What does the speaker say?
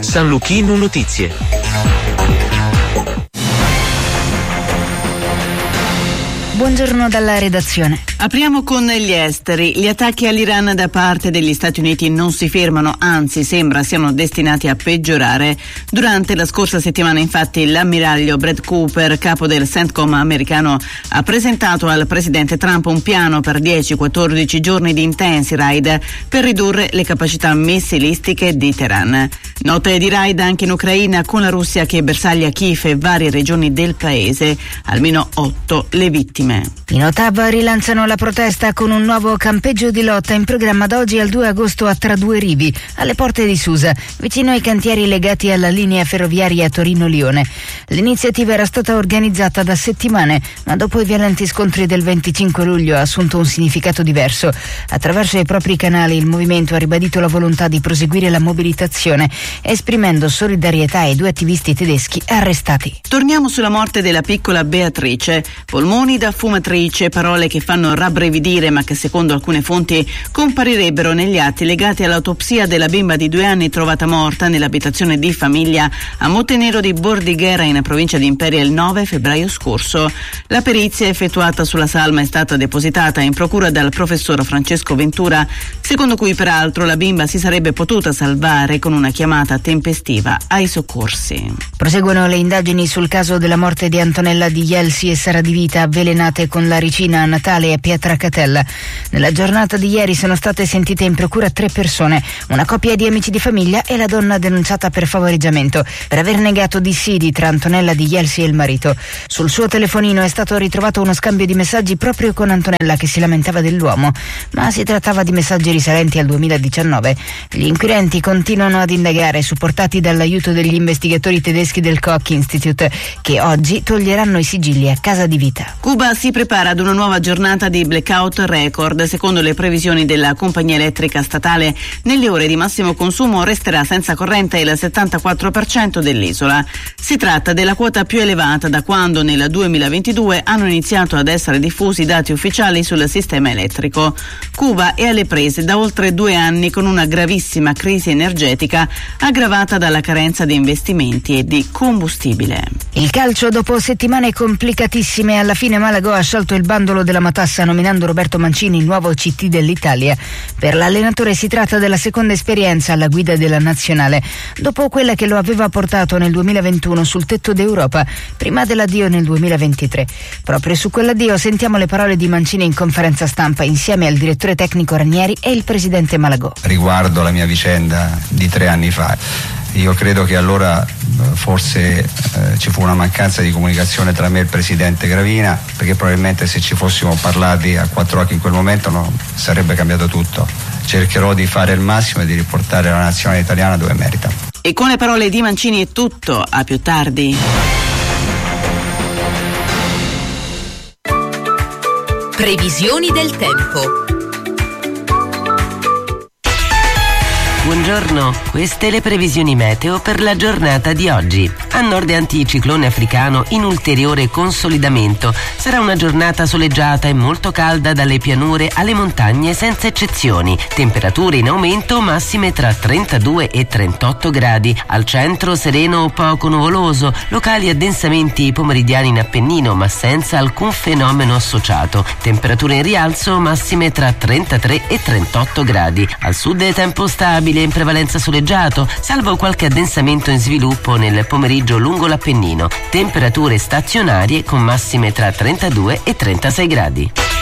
San Luchino Notizie. Buongiorno dalla redazione. Apriamo con gli esteri. Gli attacchi all'Iran da parte degli Stati Uniti non si fermano, anzi sembra siano destinati a peggiorare. Durante la scorsa settimana, infatti, l'ammiraglio Brad Cooper, capo del CENTCOM americano, ha presentato al presidente Trump un piano per 10-14 giorni di intensi raid per ridurre le capacità missilistiche di Teheran. Note di raid anche in Ucraina, con la Russia che bersaglia Kiev e varie regioni del paese. Almeno 8 le vittime. I Notav rilanciano la protesta con un nuovo campeggio di lotta in programma da oggi al 2 agosto a Tra Due Rivi, alle porte di Susa, vicino ai cantieri legati alla linea ferroviaria Torino-Lione. L'iniziativa era stata organizzata da settimane, ma dopo i violenti scontri del 25 luglio ha assunto un significato diverso. Attraverso i propri canali il movimento ha ribadito la volontà di proseguire la mobilitazione, esprimendo solidarietà ai 2 attivisti tedeschi arrestati. Torniamo sulla morte della piccola Beatrice. Polmoni da fumatrice, parole che fanno rabbrividire ma che secondo alcune fonti comparirebbero negli atti legati all'autopsia della bimba di 2 anni trovata morta nell'abitazione di famiglia a Montenero di Bordighera in provincia di Imperia il 9 febbraio scorso. La perizia effettuata sulla salma è stata depositata in procura dal professor Francesco Ventura, secondo cui peraltro la bimba si sarebbe potuta salvare con una chiamata tempestiva ai soccorsi. Proseguono le indagini sul caso della morte di Antonella Di Jelsi e Sara Di Vita, avvelenate con la ricina a Natale a Pietracatella. Nella giornata di ieri sono state sentite in procura 3 persone, una coppia di amici di famiglia e la donna denunciata per favoreggiamento per aver negato dissidi tra Antonella Di Jelsi e il marito. Sul suo telefonino è stato ritrovato uno scambio di messaggi proprio con Antonella che si lamentava dell'uomo, ma si trattava di messaggi risalenti al 2019. Gli inquirenti continuano ad indagare, supportati dall'aiuto degli investigatori tedeschi del Koch Institute, che oggi toglieranno i sigilli a casa di Vita. Cuba si prepara ad una nuova giornata di blackout record. Secondo le previsioni della compagnia elettrica statale, nelle ore di massimo consumo resterà senza corrente il 74% dell'isola. Si tratta della quota più elevata da quando nel 2022 hanno iniziato ad essere diffusi dati ufficiali sul sistema elettrico. Cuba è alle prese da oltre 2 anni con una gravissima crisi energetica aggravata dalla carenza di investimenti e di combustibile. Il calcio, dopo settimane complicatissime, alla fine Malagò ha sciolto il bandolo della matassa nominando Roberto Mancini nuovo CT dell'Italia. Per l'allenatore si tratta della seconda esperienza alla guida della nazionale, dopo quella che lo aveva portato nel 2021 sul tetto d'Europa, prima dell'addio nel 2023. Proprio su quell'addio sentiamo le parole di Mancini in conferenza stampa insieme al direttore tecnico Ranieri e il presidente Malagò. Riguardo la mia vicenda di 3 anni fa, io credo che allora forse ci fu una mancanza di comunicazione tra me e il presidente Gravina, perché probabilmente se ci fossimo parlati a 4 occhi in quel momento non sarebbe cambiato tutto. Cercherò di fare il massimo e di riportare la nazionale italiana dove merita. E con le parole di Mancini è tutto, a più tardi. Previsioni del tempo. Buongiorno, queste le previsioni meteo per la giornata di oggi. A nord anticiclone africano in ulteriore consolidamento. Sarà una giornata soleggiata e molto calda dalle pianure alle montagne senza eccezioni. Temperature in aumento, massime tra 32 e 38 gradi. Al centro sereno o poco nuvoloso, locali addensamenti pomeridiani in Appennino ma senza alcun fenomeno associato. Temperature in rialzo, massime tra 33 e 38 gradi. Al sud tempo stabile in prevalenza soleggiato, salvo qualche addensamento in sviluppo nel pomeriggio lungo l'Appennino. Temperature stazionarie con massime tra 32 e 36 gradi.